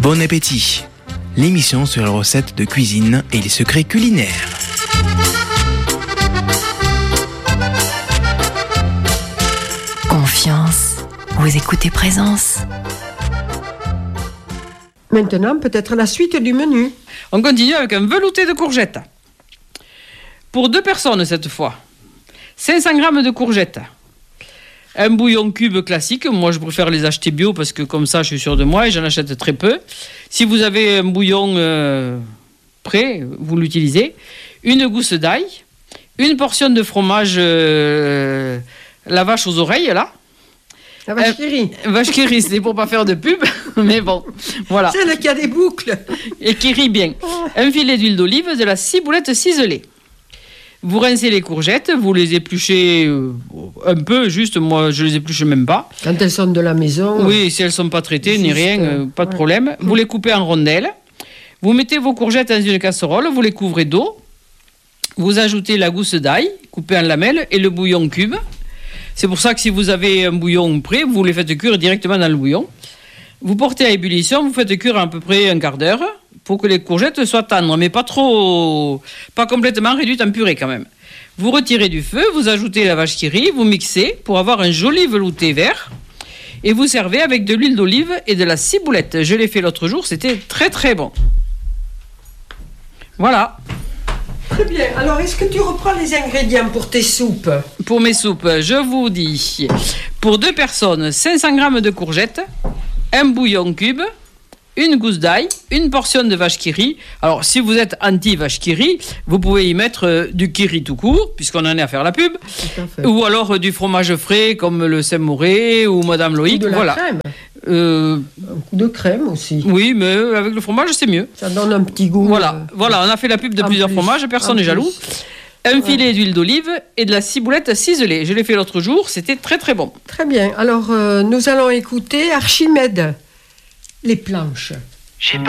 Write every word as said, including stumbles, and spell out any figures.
Bon appétit. L'émission sur les recettes de cuisine et les secrets culinaires. Confiance. Vous écoutez Présence. Maintenant, peut-être la suite du menu. On continue avec un velouté de courgettes. Pour deux personnes cette fois. cinq cents grammes de courgettes. Un bouillon cube classique. Moi, je préfère les acheter bio parce que comme ça, je suis sûr de moi et j'en achète très peu. Si vous avez un bouillon euh, prêt, vous l'utilisez. Une gousse d'ail. Une portion de fromage euh, la vache aux oreilles, là. La vache qui rit. Euh, vache qui rit, c'est pour pas faire de pub, mais bon, voilà. C'est là qu'il y a des boucles. Et qui rit bien. Un filet d'huile d'olive, de la ciboulette ciselée. Vous rincez les courgettes, vous les épluchez euh, un peu, juste, moi je les épluche même pas. Quand elles sont de la maison. Oui, si elles ne sont pas traitées, juste, ni rien, euh, pas de ouais. problème. Vous les coupez en rondelles. Vous mettez vos courgettes dans une casserole, vous les couvrez d'eau. Vous ajoutez la gousse d'ail, coupée en lamelles, et le bouillon cube. C'est pour ça que si vous avez un bouillon prêt, vous les faites cuire directement dans le bouillon. Vous portez à ébullition, vous faites cuire à peu près un quart d'heure pour que les courgettes soient tendres, mais pas trop, pas complètement réduites en purée quand même. Vous retirez du feu, vous ajoutez la vache qui rit, vous mixez pour avoir un joli velouté vert et vous servez avec de l'huile d'olive et de la ciboulette. Je l'ai fait l'autre jour, c'était très très bon. Voilà. Très bien. Alors, est-ce que tu reprends les ingrédients pour tes soupes? Pour mes soupes, je vous dis, pour deux personnes, cinq cents grammes de courgettes, un bouillon cube, une gousse d'ail, une portion de vache qui rit. Alors, si vous êtes anti-vache qui rit, vous pouvez y mettre euh, du qui rit tout court, puisqu'on en est à faire la pub, Tout à fait. ou alors euh, du fromage frais comme le Saint-Mauré ou Madame Loïc. Ou de la voilà. crème. Euh, Un coup de crème aussi. oui, mais avec le fromage, c'est mieux. Ça donne un petit goût. Voilà, euh, voilà, on a fait la pub de en plusieurs plus, fromages, personne en n'est plus. jaloux. Un filet d'huile d'olive et de la ciboulette ciselée. Je l'ai fait l'autre jour, c'était très très bon. Très bien. Alors, euh, nous allons écouter Archimède. Les planches. J'ai